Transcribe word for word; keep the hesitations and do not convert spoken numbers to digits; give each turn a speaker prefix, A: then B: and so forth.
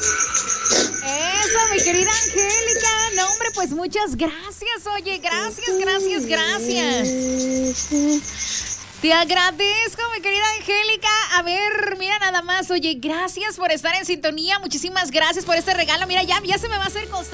A: Eso, mi querida Angélica. No, hombre, pues muchas gracias. Oye, gracias, gracias, gracias. Te agradezco, mi querida Angélica. A ver, mira nada más. Oye, gracias por estar en sintonía. Muchísimas gracias por este regalo. Mira, ya, ya se me va a hacer costoso.